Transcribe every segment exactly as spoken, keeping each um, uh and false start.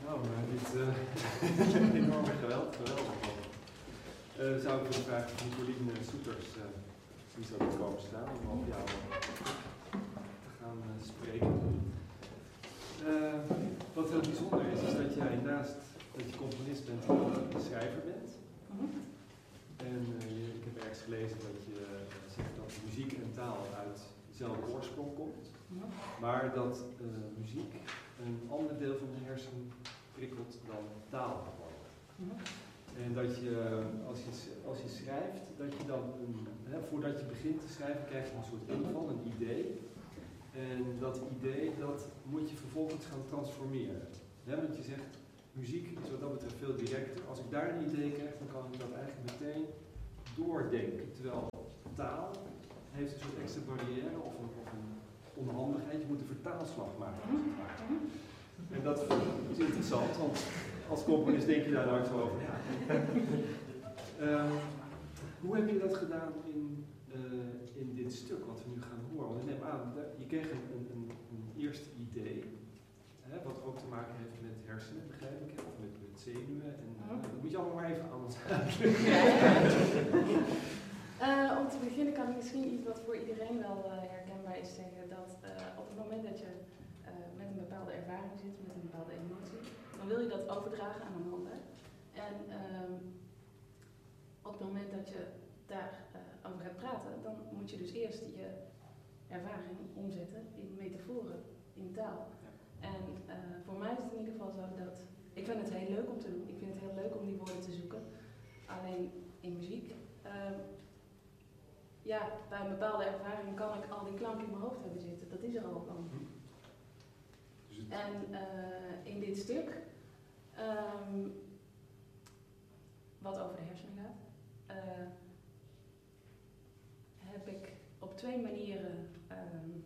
Nou, maar dit uh, enorme geweld, geweldig. Uh, zou ik willen vragen of Nicoline Soeters, uh, die zou er komen staan om over jou te gaan uh, spreken. Uh, wat heel bijzonder is, is dat jij naast dat je componist bent, ook een schrijver bent. Mm-hmm. En uh, ik heb ergens gelezen dat je uh, zegt dat muziek en taal uit dezelfde oorsprong komt, Mm-hmm. maar dat uh, muziek een ander deel van de hersenen prikkelt dan taal. Mm-hmm. En dat je, als je, als je schrijft, dat je dan, een, hè, voordat je begint te schrijven, krijg je een soort inval, een idee. En dat idee, dat moet je vervolgens gaan transformeren. Hè, want je zegt, muziek is wat dat betreft veel directer. Als ik daar een idee krijg, dan kan ik dat eigenlijk meteen doordenken. Terwijl taal heeft een soort extra barrière of een, of een onhandigheid. Je moet een vertaalslag maken. En dat is interessant, want als componist denk je daar langs over. Ja. um, hoe heb je dat gedaan in, uh, in dit stuk wat we nu gaan horen? Want ik neem aan, je kreeg een, een, een, een eerste idee, hè, wat ook te maken heeft met hersenen, begrijp ik, of met, met zenuwen. En, uh, dat moet je allemaal maar even aan ons uitleggen. Uh, om te beginnen kan ik misschien iets wat voor iedereen wel uh, herkenbaar is zeggen, dat uh, op het moment dat je uh, met een bepaalde ervaring zit, met een bepaalde emotie, dan wil je dat overdragen aan een ander. En um, op het moment dat je daar uh, over gaat praten, dan moet je dus eerst je ervaring omzetten in metaforen, in taal. Ja. En uh, voor mij is het in ieder geval zo dat, ik vind het heel leuk om te doen, ik vind het heel leuk om die woorden te zoeken. Alleen in muziek, um, ja, bij een bepaalde ervaring kan ik al die klanken in mijn hoofd hebben zitten, dat is er al dan. Dus het... En uh, in dit stuk, um, wat over de hersenen gaat, uh, heb ik op twee manieren um,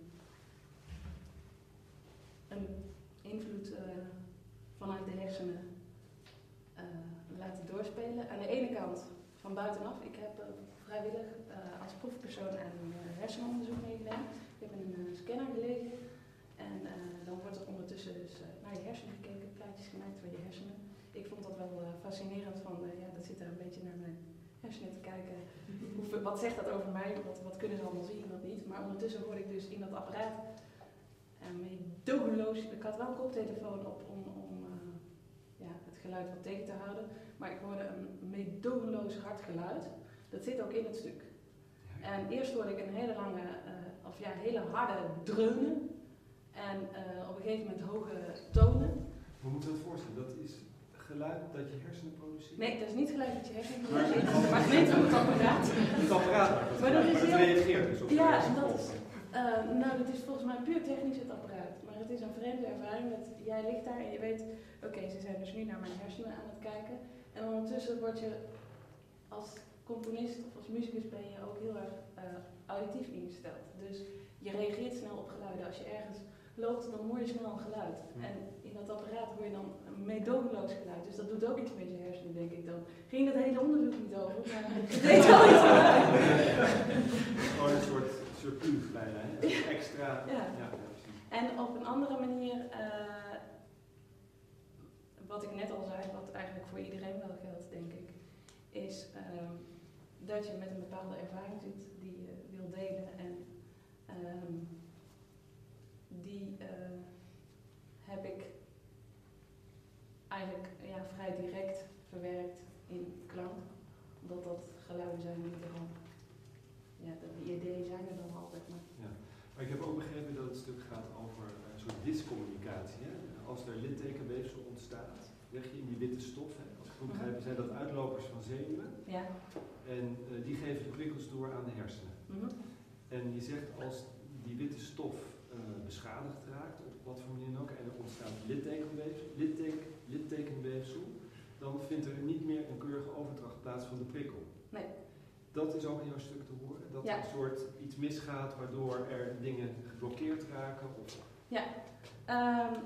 een invloed uh, vanuit de hersenen uh, laten doorspelen. Aan de ene kant van buitenaf, ik heb uh, vrijwillig uh, als proefpersoon aan een uh, hersenonderzoek meegedaan. Ik heb in een uh, scanner gelegen. En uh, dan wordt er ondertussen dus uh, naar je hersenen gekeken, plaatjes gemaakt van je hersenen. Ik vond dat wel uh, fascinerend van, uh, ja, dat zit daar een beetje naar mijn hersenen te kijken. Hoe, wat zegt dat over mij? Wat, wat kunnen ze allemaal zien, wat niet? Maar ondertussen hoorde ik dus in dat apparaat uh, meedogenloos, ik had wel een koptelefoon op om, om uh, ja, het geluid wat tegen te houden. Maar ik hoorde een meedogenloos hard geluid. Dat zit ook in het stuk. En eerst hoorde ik een hele lange, uh, of ja, hele harde dreunen. En uh, op een gegeven moment hoge tonen. Hoe moet je dat voorstellen? Dat is geluid dat je hersenen produceren? Nee, dat is niet geluid dat je hersenen produceren, maar het neemt van het apparaat. Het apparaat, maar, maar dat, maar is dat heel... reageert dus op de ja, hersen. en dat is, uh, nou, dat is volgens mij puur technisch het apparaat. Maar het is een vreemde ervaring dat jij ligt daar en je weet, oké, okay, ze zijn dus nu naar mijn hersenen aan het kijken. En ondertussen word je als componist of als muzikus ben je ook heel erg uh, auditief ingesteld. Dus je reageert snel op geluiden. Als je ergens loopt, dan hoor je snel een geluid. Ja. En in dat apparaat hoor je dan een meedogenloos geluid. Dus dat doet ook iets met je hersenen, denk ik dan. Ging dat hele onderzoek niet over, maar het deed wel iets met mij. Gewoon een soort, soort puur bijna, hè? Een soort extra... Ja. Ja, en op een andere manier, uh, wat ik net al zei, wat eigenlijk voor iedereen wel geldt, denk ik, is uh, dat je met een bepaalde ervaring zit die je wil delen en um, die uh, heb ik eigenlijk ja, vrij direct verwerkt in klank, omdat dat geluiden zijn die er al, ja, die ideeën zijn er dan altijd. Maar. Ja. Maar ik heb ook begrepen dat het stuk gaat over een soort discommunicatie. Hè? Als er littekenweefsel ontstaat, leg je in die witte stof. Hè? Als ik goed begrijp, zijn dat uitlopers van zenuwen. Ja. En uh, die geven de prikkels door aan de hersenen. Mm-hmm. En je zegt als die witte stof uh, beschadigd raakt, op wat voor manier dan ook, en er ontstaat littekenweefsel, litteken, littekenweefsel, dan vindt er niet meer een keurige overdracht plaats van de prikkel. Nee. Dat is ook in jouw stuk te horen, dat ja. er een soort iets misgaat waardoor er dingen geblokkeerd raken? Of... Ja. Um,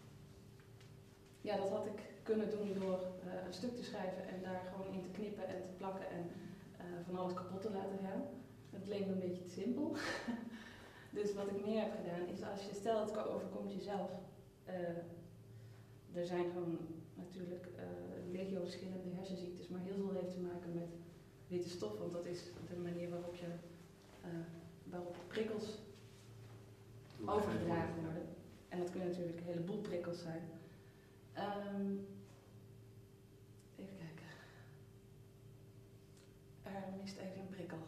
ja, dat had ik kunnen doen door uh, een stuk te schrijven en daar gewoon in te knippen en te plakken en uh, van alles kapot te laten gaan. Het leek me een beetje te simpel. Dus wat ik meer heb gedaan is als je, stel het overkomt jezelf, uh, er zijn gewoon natuurlijk uh, legio verschillende hersenziektes, maar heel veel heeft te maken met witte stof, want dat is de manier waarop, je, uh, waarop prikkels overgedragen worden. En dat kunnen natuurlijk een heleboel prikkels zijn. Um, even kijken. Er mist even een prikkel.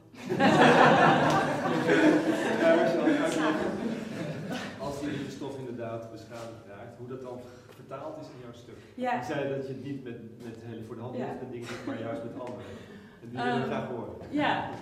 Als die witte stof inderdaad beschadigd raakt, hoe dat dan vertaald is in jouw stuk. Ja. Je zei dat je het niet met, met hele voor de hand ja. met dingen doet, maar juist met anderen. En die willen we um, graag horen. Ja.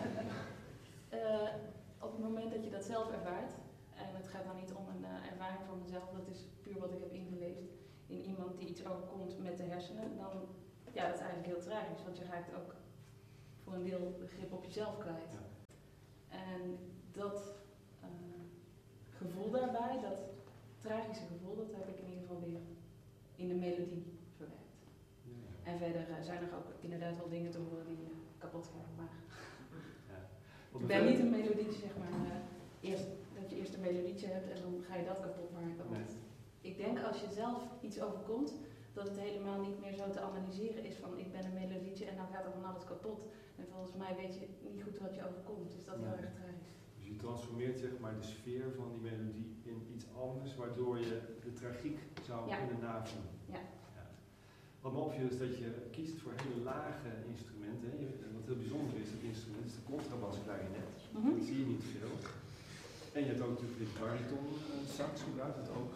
Uh, op het moment dat je dat zelf ervaart, en het gaat dan niet om een uh, ervaring van mezelf, dat is puur wat ik heb ingelezen in iemand die iets overkomt met de hersenen, dan ja, dat is eigenlijk heel tragisch, want je raakt ook voor een deel de grip op jezelf kwijt. Ja. En dat uh, gevoel daarbij, dat tragische gevoel, dat heb ik in ieder geval weer in de melodie verwerkt. Ja. En verder uh, zijn er ook inderdaad wel dingen te horen die uh, kapot gaan, maar ja. Ik ben niet een melodietje, zeg maar, uh, eerst, dat je eerst een melodietje hebt en dan ga je dat kapot maken. Want nee. Ik denk als je zelf iets overkomt, dat het helemaal niet meer zo te analyseren is van ik ben een melodietje en dan gaat er van alles kapot. En volgens mij weet je niet goed wat je overkomt, dus dat is nee. heel erg tragisch. Dus je transformeert zeg maar de sfeer van die melodie in iets anders, waardoor je de tragiek zou ja. kunnen navoelen. Ja. Ja. Wat me opviel is dat je kiest voor hele lage instrumenten. Je, wat heel bijzonder is, dat instrument is de contrabas klarinet. Mm-hmm. Dat zie je niet veel. En je hebt ook natuurlijk de bariton sax gebruikt, dat ook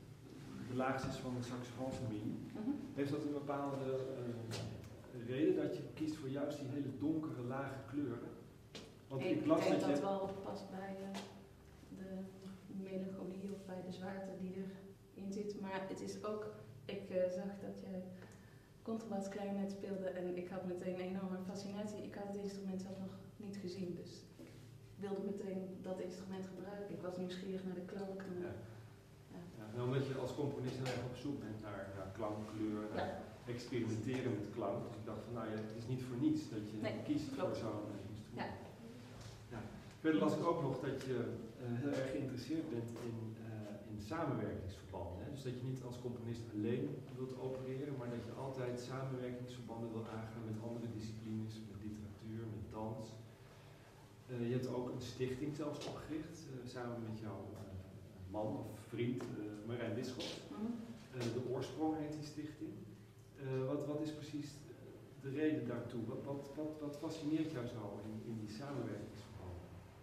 de laagste is van de saxofoonfamilie. Mm-hmm. Heeft dat een bepaalde uh, reden dat je kiest voor juist die hele donkere, lage kleuren? Want ik, ik las denk dat, dat je... wel past bij uh, de melancholie of bij de zwaarte die erin zit. Maar het is ook, ik uh, zag dat jij contrabas klarinet speelde en ik had meteen een enorme fascinatie. Ik had het instrument zelf nog niet gezien, dus ik wilde meteen dat instrument gebruiken. Ik was nieuwsgierig naar de klank. Ja. Ja. Ja, en omdat je als componist heel erg op zoek bent naar ja, klank, kleur, ja. naar experimenteren met klank. Dus ik dacht van nou ja, het is niet voor niets dat je nee, kiest klopt. voor zo'n uh, instrument. Ja. Ja. Verder las ik ook nog dat je uh, heel erg geïnteresseerd bent in, uh, in samenwerkingsverbanden. Hè? Dus dat je niet als componist alleen wilt opereren, maar dat je altijd samenwerkingsverbanden wil aangaan met andere disciplines, met literatuur, met dans. Uh, je hebt ook een stichting zelfs opgericht, uh, samen met jouw uh, man of vriend uh, Marijn Bisschop. Mm-hmm. uh, de Oorsprong heet die stichting. Uh, wat, wat is precies de reden daartoe? Wat, wat, wat, wat fascineert jou zo in, in die samenwerkingsverbanden?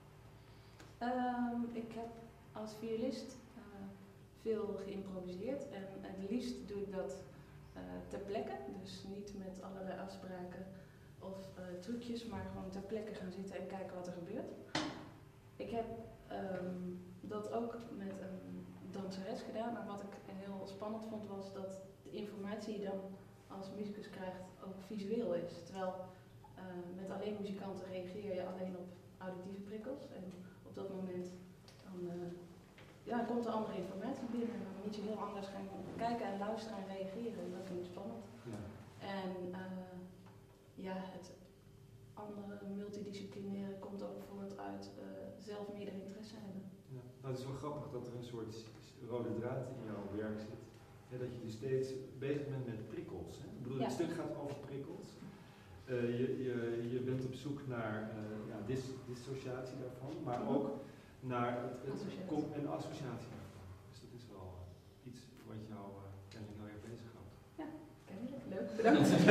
Um, ik heb als violist uh, veel geïmproviseerd en het liefst doe ik dat uh, ter plekke, dus niet met allerlei afspraken of uh, trucjes, maar gewoon ter plekke gaan zitten en kijken wat er gebeurt. Ik heb um, dat ook met een danseres gedaan, maar wat ik heel spannend vond was dat de informatie die je dan als muzikus krijgt ook visueel is. Terwijl uh, met alleen muzikanten reageer je alleen op auditieve prikkels en op dat moment dan, uh, ja, komt er andere informatie binnen en dan moet je heel anders gaan kijken en luisteren en reageren en dat vind ik spannend. Ja. En uh, ja, het andere multidisciplinaire komt ook voort uit uh, zelf meerdere interesse hebben. Ja. Nou, het is wel grappig dat er een soort rode draad in jouw werk zit. Ja, dat je dus steeds bezig bent met prikkels. Hè? Ik bedoel, ja. Het stuk gaat over prikkels. Uh, je, je, je bent op zoek naar uh, ja, dis, dissociatie daarvan, maar mm-hmm. ook naar het, het associatie. Kom, en associatie daarvan. Dus dat is wel uh, iets wat jou uh, kennelijk heel erg bezighoudt. Ja, kennelijk. Leuk. Bedankt. Ja,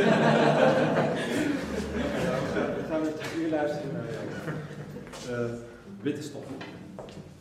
nou, we gaan we weer luisteren naar uh, witte stof.